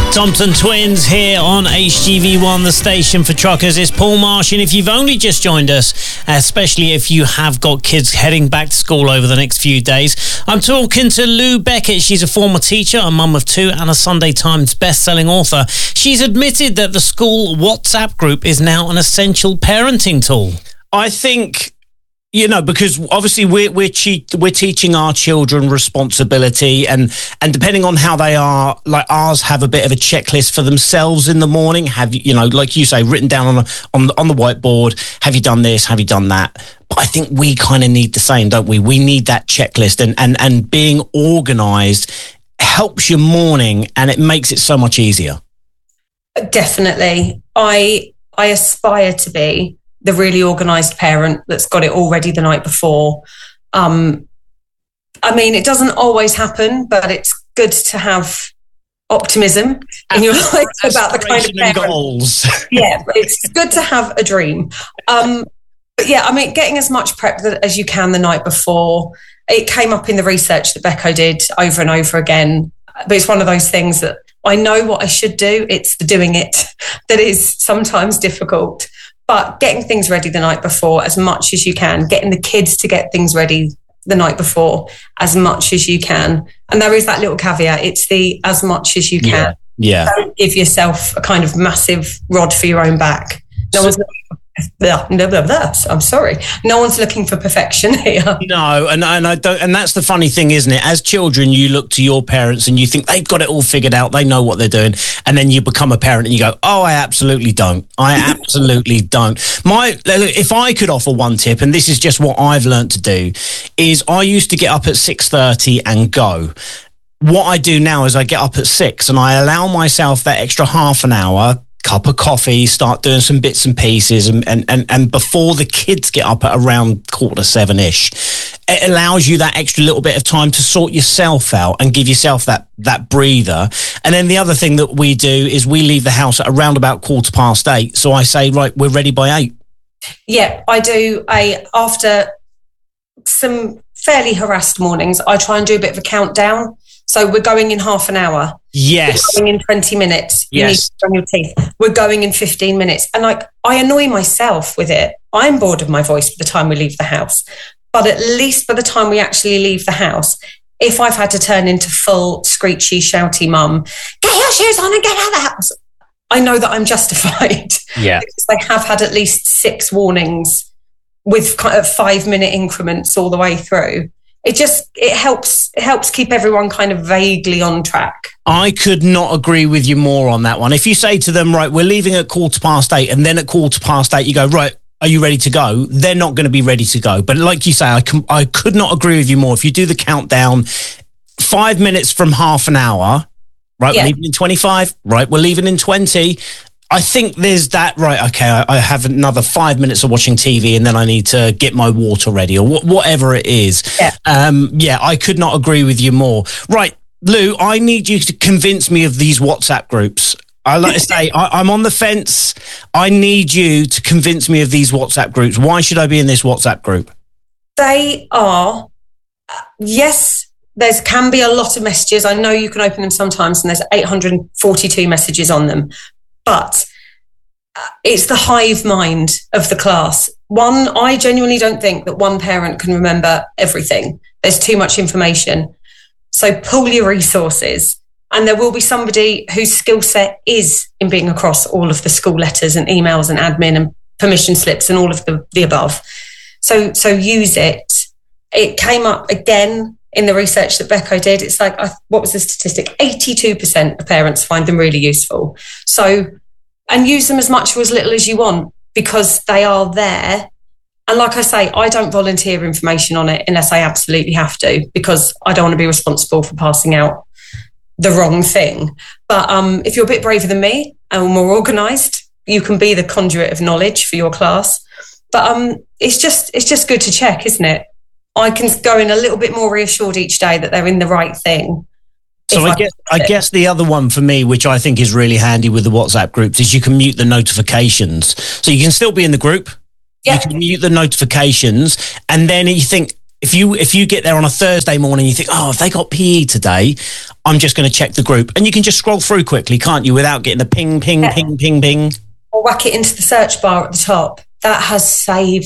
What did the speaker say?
Thompson Twins here on HGV1, the station for truckers. It's Paul Marsh, and if you've only just joined us, especially if you have got kids heading back to school over the next few days, I'm talking to Lou Beckett. She's a former teacher, a mum of two, and a Sunday Times best-selling author. She's admitted that the school WhatsApp group is now an essential parenting tool. I think, you know, because obviously we're teaching our children responsibility, and depending on how they are, like ours have a bit of a checklist for themselves in the morning. Have you know, like you say, written down on the whiteboard? Have you done this? Have you done that? But I think we kind of need the same, don't we? We need that checklist, and being organised helps your morning, and it makes it so much easier. Definitely, I aspire to be the really organised parent that's got it all ready the night before. I mean, it doesn't always happen, but it's good to have optimism in your life about the kind of parent. Goals. Yeah, it's good to have a dream. But yeah, I mean, getting as much prep as you can the night before. It came up in the research that Becco did over and over again, but it's one of those things that I know what I should do. It's the doing it that is sometimes difficult. But getting things ready the night before as much as you can, getting the kids to get things ready the night before as much as you can. And there is that little caveat. It's the as much as you can. Yeah. Don't give yourself a kind of massive rod for your own back. I'm sorry. No one's looking for perfection here. No, and I don't, and that's the funny thing, isn't it? As children, you look to your parents and you think they've got it all figured out. They know what they're doing, and then you become a parent and you go, "Oh, I absolutely don't. I absolutely don't." If I could offer one tip, and this is just what I've learned to do, is I used to get up at 6:30 and go. What I do now is I get up at 6 and I allow myself that extra half an hour. Cup of coffee, start doing some bits and pieces, and before the kids get up at around 6:45-ish, it allows you that extra little bit of time to sort yourself out and give yourself that breather. And then the other thing that we do is we leave the house at around about 8:15. So I say, right, we're ready by 8. Yeah, I do. After some fairly harassed mornings, I try and do a bit of a countdown. So we're going in half an hour. Yes. We're going in 20 minutes. You need to brush your teeth. We're going in 15 minutes. And I annoy myself with it. I'm bored of my voice by the time we leave the house. But at least by the time we actually leave the house, if I've had to turn into full screechy, shouty mum, get your shoes on and get out of the house, I know that I'm justified. Yeah. Because I have had at least 6 warnings with kind of 5-minute increments all the way through. It helps keep everyone kind of vaguely on track. I could not agree with you more on that one. If you say to them, right, we're leaving at 8:15, and then at 8:15 you go, right, are you ready to go? They're not going to be ready to go. But like you say, I could not agree with you more. If you do the countdown, 5 minutes from half an hour, right, we're leaving in 25, right, we're leaving in 20. I think there's that, right, okay, I have another 5 minutes of watching TV and then I need to get my water ready or whatever it is. Yeah. I could not agree with you more. Right, Lou, I need you to convince me of these WhatsApp groups. I like to say, I'm on the fence. I need you to convince me of these WhatsApp groups. Why should I be in this WhatsApp group? They are, yes, there can be a lot of messages. I know you can open them sometimes and there's 842 messages on them. But it's the hive mind of the class. I genuinely don't think that one parent can remember everything. There's too much information. So pull your resources. And there will be somebody whose skill set is in being across all of the school letters and emails and admin and permission slips and all of the above. So use it. It came up again in the research that Becco did. It's like, what was the statistic? 82% of parents find them really useful. So, and use them as much or as little as you want because they are there. And like I say, I don't volunteer information on it unless I absolutely have to because I don't want to be responsible for passing out the wrong thing. But if you're a bit braver than me and more organised, you can be the conduit of knowledge for your class. But it's just good to check, isn't it? I can go in a little bit more reassured each day that they're in the right thing. So I guess the other one for me, which I think is really handy with the WhatsApp groups, is you can mute the notifications. So you can still be in the group. Yeah. You can mute the notifications. And then you think, If you get there on a Thursday morning, you think, oh, have they got PE today? I'm just going to check the group. And you can just scroll through quickly, can't you, without getting the ping, ping, ping, ping, ping. Or whack it into the search bar at the top. That has saved